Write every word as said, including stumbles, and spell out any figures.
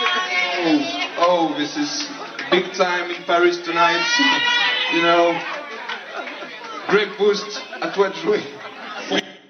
Oh, oh, this is big time in Paris tonight. You know, great boost at what we